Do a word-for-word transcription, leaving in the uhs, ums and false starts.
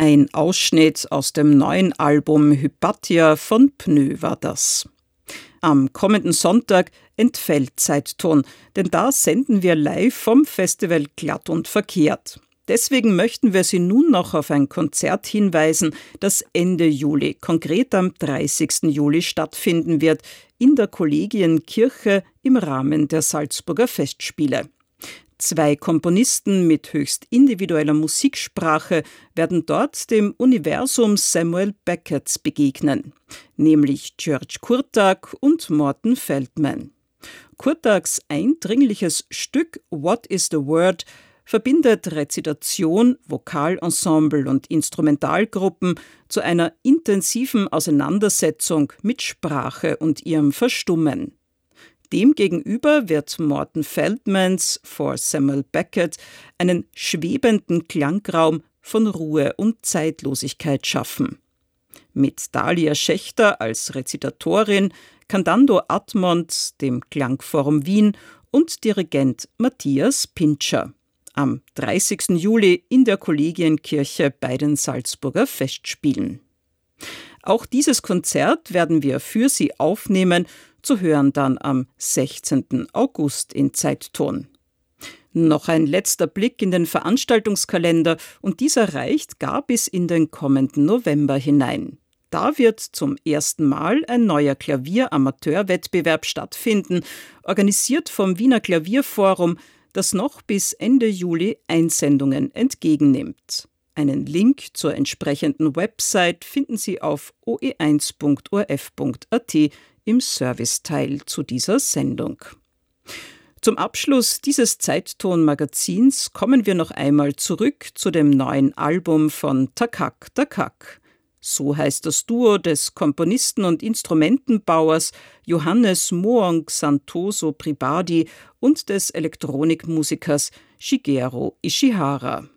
Ein Ausschnitt aus dem neuen Album Hypatia von Pnö war das. Am kommenden Sonntag entfällt Zeitton, denn da senden wir live vom Festival Glatt und Verkehrt. Deswegen möchten wir Sie nun noch auf ein Konzert hinweisen, das Ende Juli, konkret am dreißigsten Juli stattfinden wird, in der Kollegienkirche im Rahmen der Salzburger Festspiele. Zwei Komponisten mit höchst individueller Musiksprache werden dort dem Universum Samuel Becketts begegnen, nämlich George Kurtág und Morton Feldman. Kurtágs eindringliches Stück What is the Word verbindet Rezitation, Vokalensemble und Instrumentalgruppen zu einer intensiven Auseinandersetzung mit Sprache und ihrem Verstummen. Demgegenüber wird Morton Feldmans For Samuel Beckett einen schwebenden Klangraum von Ruhe und Zeitlosigkeit schaffen. Mit Dalia Schächter als Rezitatorin, Cantando Admont, dem Klangforum Wien und Dirigent Matthias Pintscher. Am dreißigsten Juli in der Kollegienkirche bei den Salzburger Festspielen. Auch dieses Konzert werden wir für Sie aufnehmen, zu hören dann am sechzehnten August in Zeitton. Noch ein letzter Blick in den Veranstaltungskalender und dieser reicht gar bis in den kommenden November hinein. Da wird zum ersten Mal ein neuer Klavier-Amateurwettbewerb stattfinden, organisiert vom Wiener Klavierforum, das noch bis Ende Juli Einsendungen entgegennimmt. Einen Link zur entsprechenden Website finden Sie auf o e eins punkt o r f punkt a t im Serviceteil zu dieser Sendung. Zum Abschluss dieses Zeitton-Magazins kommen wir noch einmal zurück zu dem neuen Album von Takak Takak. So heißt das Duo des Komponisten und Instrumentenbauers Johannes Moong Santoso Pribadi und des Elektronikmusikers Shigeru Ishihara.